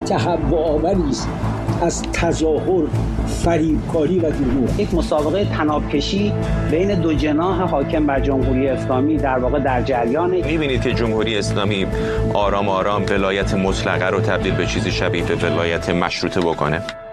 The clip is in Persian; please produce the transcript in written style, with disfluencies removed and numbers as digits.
تهوع‌آوری است از تظاهر، فریبکاری و دروغ. یک مسابقه طناب‌کشی بین دو جناح حاکم بر جمهوری اسلامی در واقع در جریانه. می‌بینید که جمهوری اسلامی آرام آرام ولایت مطلقه رو تبدیل به چیزی شبیه به ولایت مشروطه بکنه.